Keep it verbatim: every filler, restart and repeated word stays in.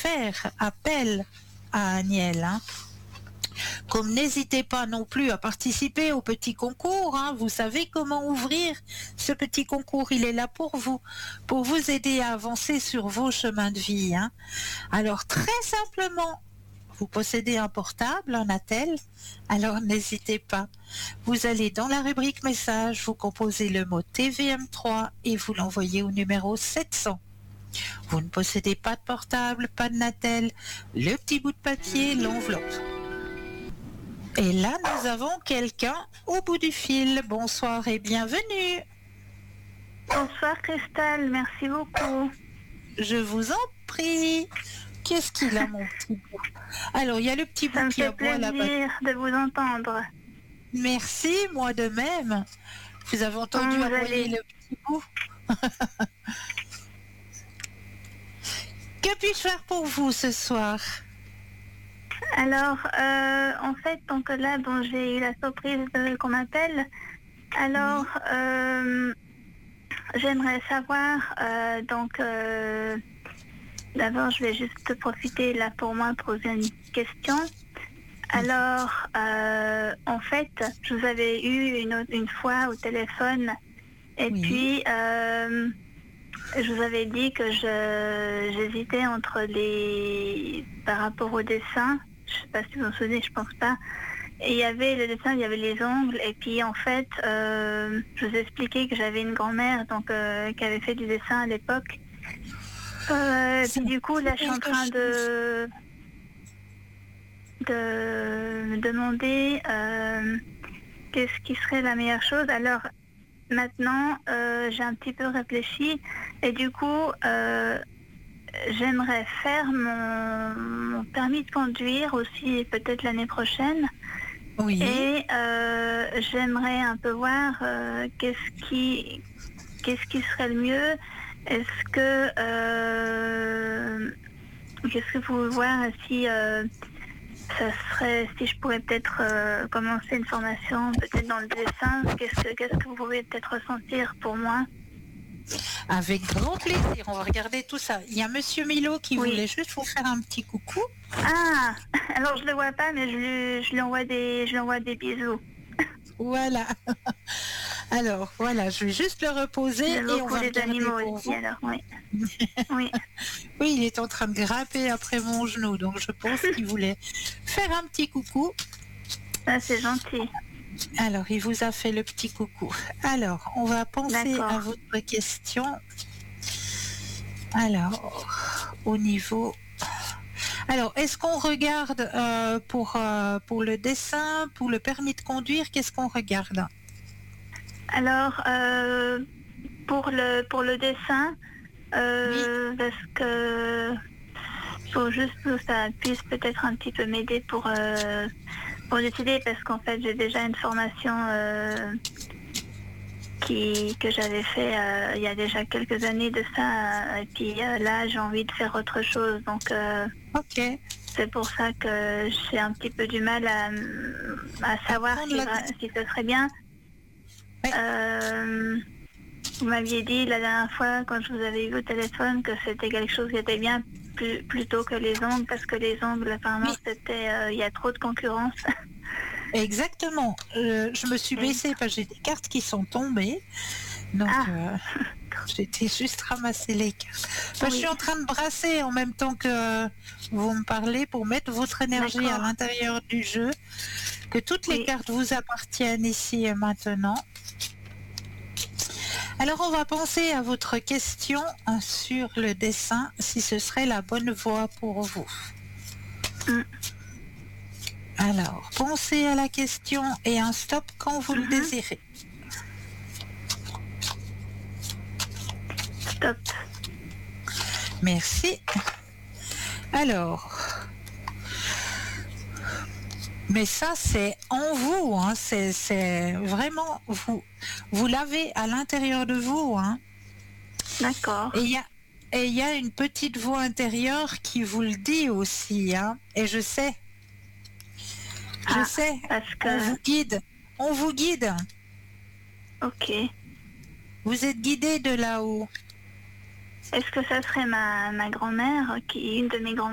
faire appel à Aniel, hein. Comme n'hésitez pas non plus à participer au petit concours, hein. Vous savez comment ouvrir ce petit concours, il est là pour vous, pour vous aider à avancer sur vos chemins de vie, hein. Alors très simplement, vous possédez un portable, un attel, alors n'hésitez pas. Vous allez dans la rubrique message, vous composez le mot T V M trois et vous l'envoyez au numéro sept cents. Vous ne possédez pas de portable, pas de attel, le petit bout de papier, l'enveloppe. Et là, nous avons quelqu'un au bout du fil. Bonsoir et bienvenue. Bonsoir Christelle, merci beaucoup. Je vous en prie. Qu'est-ce qu'il a, mon petit bout? Alors, il y a le petit Ça bout me qui fait aboie là-bas. plaisir de vous entendre. Merci, moi de même. Vous avez entendu Vous aboyer allez- le petit bout? Que puis-je faire pour vous ce soir? Alors, euh, en fait, donc là, bon, j'ai eu la surprise de- qu'on m'appelle. Alors, euh, j'aimerais savoir, euh, donc, euh, d'abord, je vais juste profiter là pour moi poser une question. Alors, euh, en fait, je vous avais eu une, autre- une fois au téléphone et Oui. puis euh, je vous avais dit que je j'hésitais entre les par rapport au dessin. Je sais pas si vous vous souvenez, je pense pas. Et il y avait le dessin, il y avait les ongles et puis en fait, euh, je vous ai expliqué que j'avais une grand-mère donc euh, qui avait fait du dessin à l'époque. Euh, Ça puis du coup, là, je suis en quelque train chose. de de me demander euh, qu'est-ce qui serait la meilleure chose. Alors maintenant, euh, j'ai un petit peu réfléchi et du coup, euh, j'aimerais faire mon, mon permis de conduire aussi peut-être l'année prochaine. Oui. Et euh, j'aimerais un peu voir euh, qu'est-ce qui qu'est-ce qui serait le mieux. Est-ce que euh, qu'est-ce que vous pouvez voir si euh, ça serait, si je pourrais peut-être euh, commencer une formation peut-être dans le dessin, qu'est-ce que, qu'est-ce que vous pouvez peut-être ressentir pour moi? Avec grand plaisir, on va regarder tout ça. Il y a Monsieur Milo qui Oui. voulait juste vous faire un petit coucou. Ah, alors je le vois pas, mais je lui, je lui envoie des, je lui envoie des bisous. Voilà. Alors, voilà, je vais juste le reposer J'aime et on beaucoup va les regarder animaux pour aussi, vous. alors oui. Oui, Oui, il est en train de grimper après mon genou, donc je pense qu'il voulait faire un petit coucou. ça c'est gentil. Alors, il vous a fait le petit coucou. Alors, on va penser D'accord. à votre question. Alors, au niveau... Alors, est-ce qu'on regarde euh, pour, euh, pour le dessin, pour le permis de conduire, qu'est-ce qu'on regarde? Alors, euh, pour le pour le dessin, euh, parce que faut juste que ça puisse peut-être un petit peu m'aider pour euh, pour décider, parce qu'en fait j'ai déjà une formation euh, qui que j'avais fait euh, il y a déjà quelques années de ça, euh, et puis euh, là j'ai envie de faire autre chose, donc euh, Ok. c'est pour ça que j'ai un petit peu du mal à, à savoir prendre si, la vra- si ce serait bien. Ouais. Euh, vous m'aviez dit la dernière fois quand je vous avais eu au téléphone que c'était quelque chose qui était bien plus, plutôt que les ongles, parce que les ongles apparemment Oui. c'était euh, il y a trop de concurrence. Exactement. Euh, je me suis Et- baissée parce que j'ai des cartes qui sont tombées. Donc, Ah. euh, j'étais juste ramasser les cartes. Enfin, Oui. Je suis en train de brasser en même temps que vous me parlez pour mettre votre énergie à D'accord. l'intérieur du jeu. Que toutes les Oui. cartes vous appartiennent ici et maintenant. Alors, on va penser à votre question hein, sur le dessin, si ce serait la bonne voie pour vous. Mm. Alors, pensez à la question et un stop quand vous le Mhm. désirez. Stop. Merci. Alors, mais ça c'est en vous, hein, c'est, c'est vraiment vous, vous l'avez à l'intérieur de vous, hein. D'accord. Et il y a, et il y a une petite voix intérieure qui vous le dit aussi, hein. Et je sais, je Ah, sais, parce que on vous guide, on vous guide. ok. Vous êtes guidé de là-haut. Est-ce que ça serait ma, ma grand-mère, qui une de mes grand